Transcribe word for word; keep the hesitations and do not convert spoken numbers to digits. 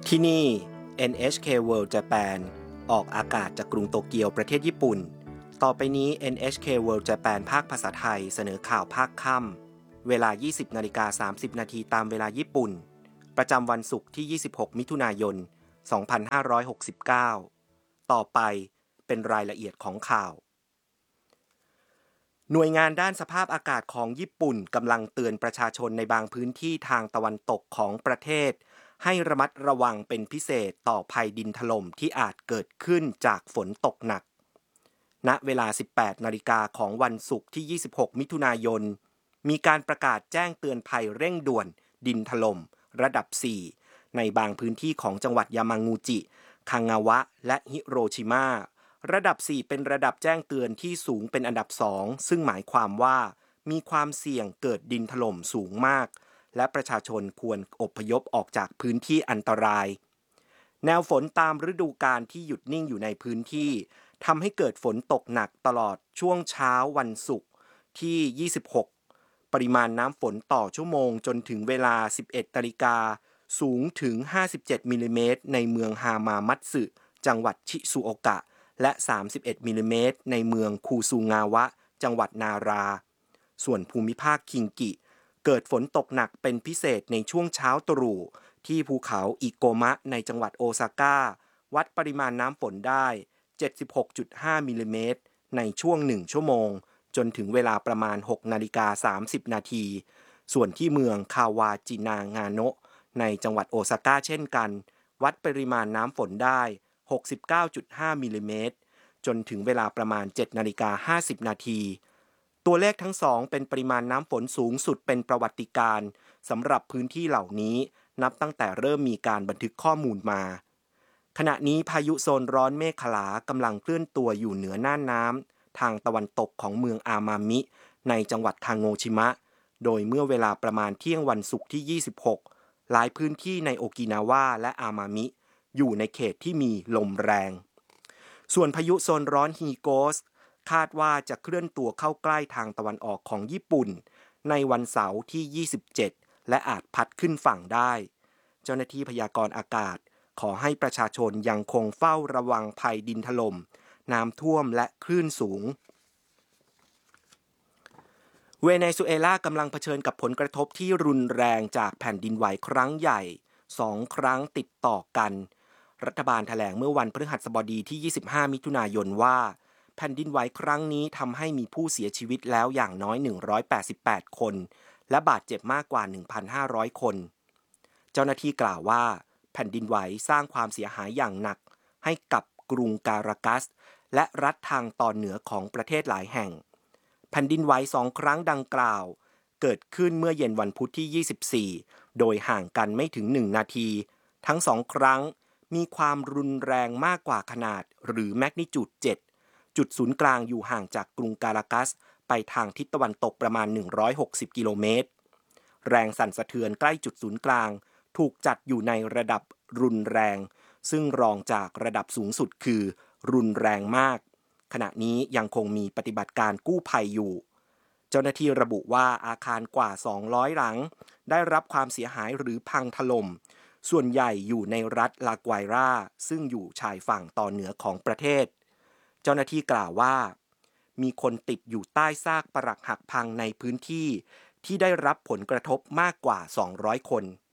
ที่นี่ เอ็น เอช เค World Japan ออกอากาศจากกรุงโตเกียวประเทศญี่ปุ่นต่อไปนี้ เอ็น เอช เค World Japan ภาคภาษาไทยเสนอข่าวภาคค่ำเวลา ยี่สิบนาฬิกาสามสิบนาทีตามเวลาญี่ปุ่นประจำวันศุกร์ที่ ยี่สิบหกมิถุนายนสองพันห้าร้อยหกสิบเก้าต่อไปเป็นรายละเอียดของข่าวหน่วยงานด้านสภาพอากาศของญี่ปุ่นกำลังเตือนประชาชนในบางพื้นที่ทางตะวันตกของประเทศให้ระมัดระวังเป็นพิเศษต่อภัยดินถล่มที่อาจเกิดขึ้นจากฝนตกหนักณเวลา สิบแปดนาฬิกาของวันศุกร์ที่ ยี่สิบหกมิถุนายนมีการประกาศแจ้งเตือนภัยเร่งด่วนดินถล่มระดับ สี่ในบางพื้นที่ของจังหวัดยามางูจิคางาวะและฮิโรชิมาระดับ สี่เป็นระดับแจ้งเตือนที่สูงเป็นอันดับ สองซึ่งหมายความว่ามีความเสี่ยงเกิดดินถล่มสูงมากและประชาชนควรอพยพออกจากพื้นที่อันตรายแนวฝนตามฤดูกาลที่หยุดนิ่งอยู่ในพื้นที่ทำให้เกิดฝนตกหนักตลอดช่วงเช้าวันศุกร์ที่ ยี่สิบหกปริมาณน้ำฝนต่อชั่วโมงจนถึงเวลา สิบเอ็ดนาฬิกาสูงถึงห้าสิบเจ็ดมิลลิเมตรในเมืองฮามามัตสึจังหวัดชิซุโอกะและสามสิบเอ็ดมิลลิเมตรในเมืองคูซูงาวะจังหวัดนาราส่วนภูมิภาคคิงกิเกิดฝนตกหนักเป็นพิเศษในช่วงเช้าตรู่ที่ภูเขาอิโกมะในจังหวัดโอซาก้าวัดปริมาณน้ำฝนได้ เจ็ดสิบหกจุดห้ามิลลิเมตรในช่วงหนึ่งชั่วโมงจนถึงเวลาประมาณ หกนาฬิกาสามสิบนาทีส่วนที่เมืองคาวาจินางาโนะในจังหวัดโอซาก้าเช่นกันวัดปริมาณน้ำฝนได้ หกสิบเก้าจุดห้ามิลลิเมตรจนถึงเวลาประมาณ เจ็ดนาฬิกาห้าสิบนาทีตัวเลขทั้งสองเป็นปริมาณน้ำฝนสูงสุดเป็นประวัติการณ์สำหรับพื้นที่เหล่านี้นับตั้งแต่เริ่มมีการบันทึกข้อมูลมาขณะนี้พายุโซนร้อนเมฆขลากำลังเคลื่อนตัวอยู่เหนือน่านน้ำทางตะวันตกของเมืองอามามิในจังหวัดทางโงชิมะโดยเมื่อเวลาประมาณเที่ยงวันศุกร์ที่ ยี่สิบหกหลายพื้นที่ในโอกินาวาและอามามิอยู่ในเขตที่มีลมแรงส่วนพายุโซนร้อนฮีโกสคาดว่าจะเคลื่อนตัวเข้าใกล้ทางตะวันออกของญี่ปุ่นในวันเสาร์ที่ ยี่สิบเจ็ดและอาจพัดขึ้นฝั่งได้เจ้าหน้าที่พยากรณ์อากาศขอให้ประชาชนยังคงเฝ้าระวังภัยดินถล่มน้ำท่วมและคลื่นสูงเวเนซุเอลากำลังเผชิญกับผลกระทบที่รุนแรงจากแผ่นดินไหวครั้งใหญ่สองครั้งติดต่อกันรัฐบาลแถลงเมื่อวันพฤหัสบดีที่ยี่สิบห้ามิถุนายนว่าแผ่นดินไหวครั้งนี้ทำให้มีผู้เสียชีวิตแล้วอย่างน้อยหนึ่งร้อยแปดสิบแปดคนและบาดเจ็บมากกว่า หนึ่งพันห้าร้อย คนเจ้าหน้าที่กล่าวว่าแผ่นดินไหวสร้างความเสียหายอย่างหนักให้กับกรุงการากัสและรัฐทางตอนเหนือของประเทศหลายแห่งแผ่นดินไหวสองครั้งดังกล่าวเกิดขึ้นเมื่อเย็นวันพุธที่ยี่สิบสี่โดยห่างกันไม่ถึงหนึ่งนาทีทั้งสองครั้งมีความรุนแรงมากกว่าขนาดหรือแมกนิจูดเจ็ดจุดศูนย์กลางอยู่ห่างจากกรุงการากัสไปทางทิศตะวันตกประมาณหนึ่งร้อยหกสิบกิโลเมตรแรงสั่นสะเทือนใกล้จุดศูนย์กลางถูกจัดอยู่ในระดับรุนแรงซึ่งรองจากระดับสูงสุดคือรุนแรงมากขณะนี้ยังคงมีปฏิบัติการกู้ภัยอยู่เจ้าหน้าที่ระบุว่าอาคารกว่าสองร้อยหลังได้รับความเสียหายหรือพังถล่มส่วนใหญ่อยู่ในรัฐลาไกวราซึ่งอยู่ชายฝั่งตอนเหนือของประเทศเจ้าหน้าที่กล่าวว่ามีคนติดอยู่ใต้ซากปรักหักพังในพื้นที่ที่ได้รับผลกระทบมากกว่าสองร้อยคน